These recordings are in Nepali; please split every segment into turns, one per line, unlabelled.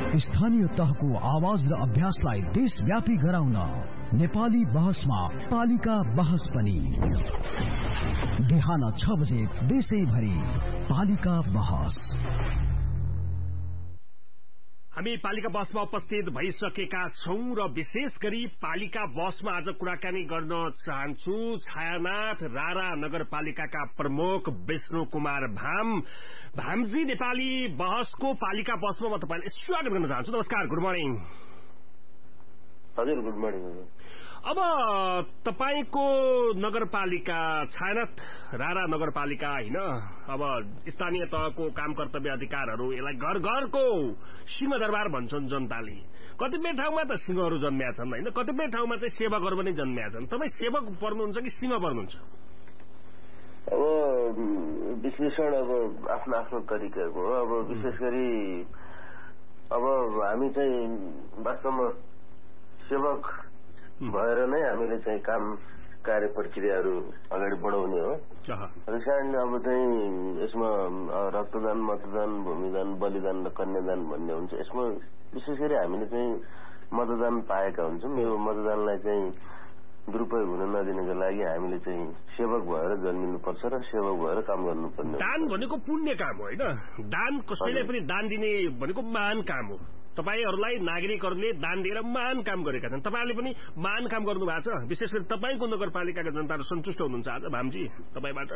स्थानीय तहको आवाज र अभ्यासलाई देशव्यापी गराउन नेपाली बहसमा पालिका बहस पनि बिहान 6 बजे देशैभरि पालिका बहस।
हामी पालिका बसमा उपस्थित भइसकेका छौं र विशेष गरी पालिका बसमा आज कुराकानी गर्न चाहन्छु छायानाथ रारा नगरपालिकाका प्रमुख विष्णु कुमार भामजी। नेपाली बहसको पालिका बसमा म तपाईलाई स्वागत गर्न चाहन्छु। नमस्कार, गुड मर्निङ।
हजुर, गुड मर्निङ।
अब तपाईको नगरपालिका छायानाथ रारा नगरपालिका हैन, अब स्थानीय तहको काम कर्तव्य अधिकारहरू यसलाई घर घरको सिंहदरबार भन्छन् जनताले। कतिपय ठाउँमा त सिंहहरू जन्मिया छन् हैन, कतिपय ठाउँमा चाहिँ सेवकहरू पनि जन्मिया छन्। तपाई सेवक पर्नुहुन्छ कि सिंह पर्नुहुन्छ?
अब विश्लेषण अब आफ्नो आफ्नो तरिकाको हो। अब विशेष गरी अब हामी चाहिँ वास्तवमा सेवक भएर नै हामीले चाहिँ काम कार्य प्रक्रियाहरू अगाडि बढाउने हो। त्यस कारणले अब चाहिँ यसमा रक्तदान, मतदान, भूमिदान, बलिदान र कन्यादान भन्ने हुन्छ। यसमा विशेष गरी हामीले चाहिँ मतदान पाएका हुन्छौँ। यो मतदानलाई चाहिँ दुरुपयोग हुन नदिनको लागि हामीले चाहिँ सेवक भएर जन्मिनुपर्छ र सेवक भएर काम गर्नुपर्ने।
दान भनेको पुण्य काम हो होइन? दान कसैलाई पनि दान दिने भनेको महान काम हो। तपाईहरुलाई नागरिकहरूले दान दिएर महान काम गरेका छन्। तपाईहरुले पनि महान काम गर्नु भएको छ। विशेष गरी तपाईको नगरपालिकाका जनताहरू सन्तुष्ट हुनुहुन्छ आज भामजी तपाईबाट?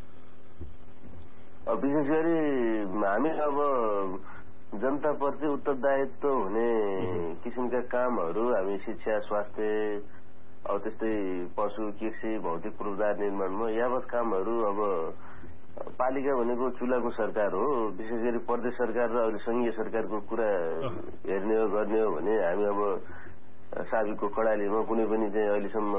विशेष गरी हामी अब जनताप्रति उत्तरदायित्व हुने किसिमका कामहरू हामी शिक्षा, स्वास्थ्य, अब त्यस्तै पशु, कृषि, भौतिक पूर्वाधार निर्माणमा यावत कामहरू अब पालिका भनेको चुलाको सरकार हो। विशेष गरी प्रदेश सरकार र अहिले संघीय सरकारको कुरा हेर्ने हो गर्ने हो भने हामी अब साबिकको कडालीमा कुनै पनि चाहिँ अहिलेसम्म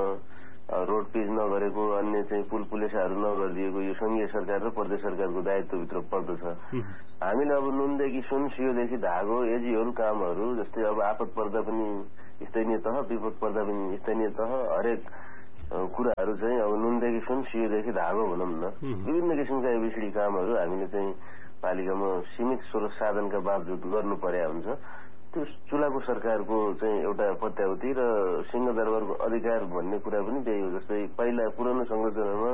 रोड पिच नगरेको, अन्य चाहिँ पुल पुलेसाहरू नगरिदिएको यो संघीय सरकार र प्रदेश सरकारको दायित्वभित्र पर्दछ। हामीले अब नुनदेखि सुन, सियोदेखि धागो यजिहरू कामहरू जस्तै अब आपद पर्दा पनि स्थानीय तह, विपद पर्दा पनि स्थानीय तह, हरेक कुराहरू चाहिँ अब नुनदेखि सुन, सियोदेखि धागो भनौँ न, विभिन्न किसिमका एबिसिडी कामहरू हामीले चाहिँ पालिकामा सीमित स्रोत साधनका बावजुद गर्नु पर्या हुन्छ। त्यो चुलाको सरकारको चाहिँ एउटा प्रत्याहुति र सिंहदरबारको अधिकार भन्ने कुरा पनि त्यही हो। जस्तै पहिला पुरानो संरचनामा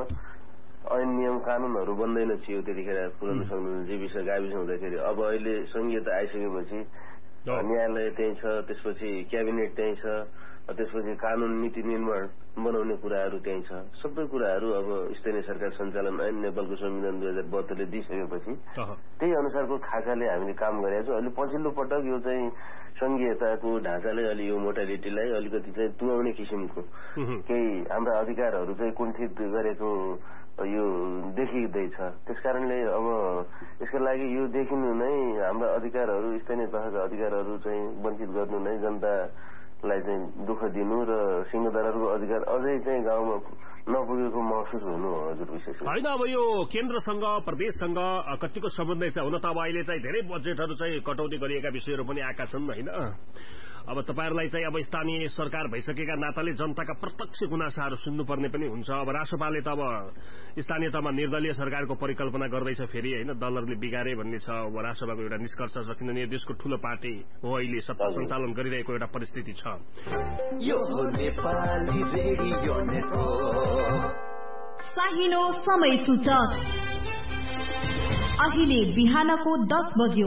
ऐन नियम कानूनहरू बन्दैन थियो त्यतिखेर पुरानो संरचना जीविस गाविस हुँदाखेरि। अब अहिले संघीयता आइसकेपछि न्यायालय त्यही छ, त्यसपछि क्याबिनेट त्यही छ, त्यसपछि कानून नीति निर्माण बनाउने कुराहरू त्यही छ। सबै कुराहरू अब स्थानीय सरकार सञ्चालन ऐन नेपालको संविधान 2072ले दिइसकेपछि त्यही अनुसारको खाकाले हामीले काम गरेका छौँ। अहिले पछिल्लो पटक यो चाहिँ संघीयताको ढाँचाले अलि यो मोटालिटीलाई अलिकति चाहिँ तुहाउने किसिमको केही हाम्रा अधिकारहरू चाहिँ कुण्ठित गरेको यो देखिँदैछ। त्यसकारणले अब यसका लागि यो देखिनु नै हाम्रा अधिकारहरू, स्थानीय तहका अधिकारहरू चाहिँ वञ्चित गर्नु नै जनतालाई चाहिँ दुःख दिनु र सिंहदरबारको अधिकार अझै चाहिँ गाउँमा नपुगेको महसुस हुनु हो। हजुर, विशेष
होइन अब यो केन्द्रसँग प्रदेशसँग कतिको सम्बन्ध छ? हुन त अब अहिले चाहिँ धेरै बजेटहरू चाहिँ कटौती गरिएका विषयहरू पनि आएका छन् होइन? अब तपाईहरुलाई चाहिँ अब स्थानीय सरकार भइसकेका नाताले जनताका प्रत्यक्ष गुनासाहरू सुन्नुपर्ने पनि हुन्छ। अब रासोपाले त अब स्थानीय तहमा निर्दलीय सरकारको परिकल्पना गर्दैछ फेरि होइन, दलहरूले बिगारे भन्ने छ। अब रासोपाको एउटा निष्कर्ष छ, किनभने देशको ठूलो पार्टी हो, अहिले सत्ता सञ्चालन गरिरहेको एउटा परिस्थिति छ।
यो हो नेपाली रेडियो नेटवर्क।
साहिनो समय सूचक अहिले बिहानको 10 बज्यो।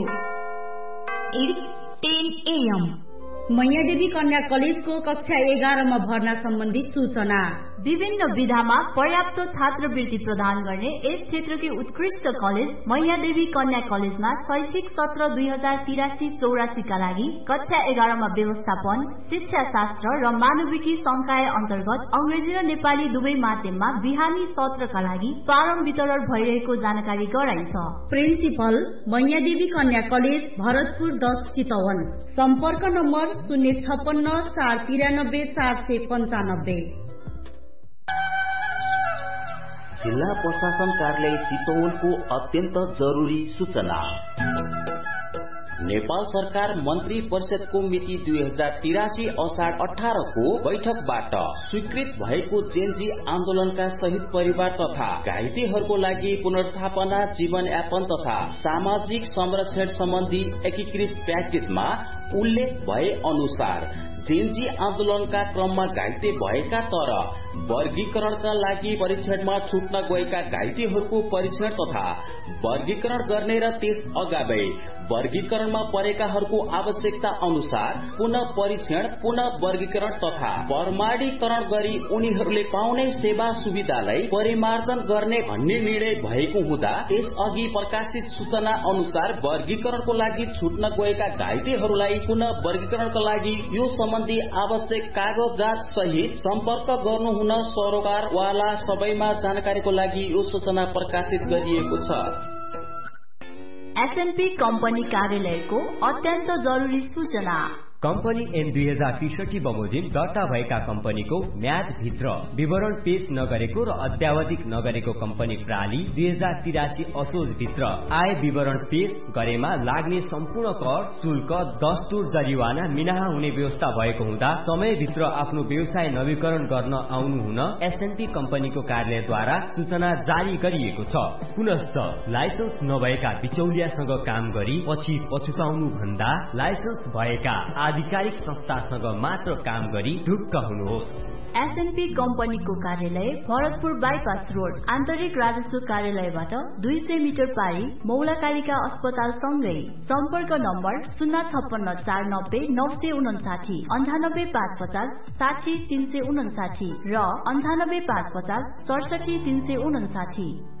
10 AM।
मैयादेवी कन्या कलेजको कक्षा 11 मा भर्ना सम्बन्धी सूचना।
विभिन्न विधामा पर्याप्त छात्रवृत्ति प्रदान गर्ने यस क्षेत्रकी उत्कृष्ट कलेज मैयादेवी कन्या कलेजमा शैक्षिक सत्र 2083-84 का लागि कक्षा 11 मा व्यवस्थापन, शिक्षा शास्त्र र मानविकी संकाय अन्तर्गत अंग्रेजी र नेपाली दुवै माध्यममा बिहानी सत्रका लागि फारम वितरण भइरहेको जानकारी गराइन्छ।
प्रिन्सिपल मैयादेवी कन्या कलेज भरतपुर 10 चितवन। सम्पर्क नम्बर 056 493 495।
जिल्ला प्रशासन कार्यालय चितवनको अत्यन्त जरुरी सूचना।
नेपाल सरकार मन्त्री परिषदको मिति 2083 असाढ 18 को बैठकबाट स्वीकृत भएको जेनजी आन्दोलनका शहीद परिवार तथा घाइतेहरूको लागि पुनर्स्थापना, जीवनयापन तथा सामाजिक संरक्षण सम्बन्धी एकीकृत प्याकेजमा उल्लेख भए अनुसार जेनजी आन्दोलनका क्रममा घाइते भएका तर वर्गीकरणका लागि परीक्षणमा छुट्न गएका घाइतेहरूको परीक्षण तथा वर्गीकरण गर्ने र त्यस अगावै वर्गीकरणमा परेकाहरूको आवश्यकता अनुसार पुनः परीक्षण, पुनः वर्गीकरण तथा प्रमाणीकरण गरी उनीहरूले पाउने सेवा सुविधालाई परिमार्जन गर्ने भन्ने निर्णय भएको हुँदा यसअघि प्रकाशित सूचना अनुसार वर्गीकरणको लागि छुट्न गएका घाइतेहरूलाई पुनः वर्गीकरणका लागि यो सम्बन्धी आवश्यक कागजात सहित सम्पर्क गर्नुहुन सरोकारवाला सबैमा जानकारीको लागि यो सूचना प्रकाशित गरिएको छ।
एसएनपी कम्पनी कार्यालयको अत्यन्त जरुरी सूचना।
कम्पनी एन 2063 बमोजिम दर्ता भएका कम्पनीको म्याद भित्र विवरण पेश नगरेको र अद्यावधिक नगरेको कम्पनी प्रणाली 2083 असोज भित्र आय विवरण पेश गरेमा लाग्ने सम्पूर्ण कर, शुल्क, दस्तुर, जरिवाना मिनाहा हुने व्यवस्था भएको हुँदा समयभित्र आफ्नो व्यवसाय नवीकरण गर्न आउनु हुन एसएनपी कम्पनीको कार्यालयद्वारा सूचना जारी गरिएको छ। पुनश्च लाइसेन्स नभएका बिचौलियासँग काम गरी पछि पछुताउनु भन्दा लाइसेन्स भएका आधिकारिक संस्थासँग मात्र काम गरी ढुक्क हुनुहोस्।
एसएनपी कम्पनीको कार्यालय भरतपुर बाइपास रोड, आन्तरिक राजस्व कार्यालयबाट 200 मिटर पारी मौलाकालिका अस्पताल सँगै। सम्पर्क नम्बर 056 490 959, 98 550 60 359 र 98 550 67 359।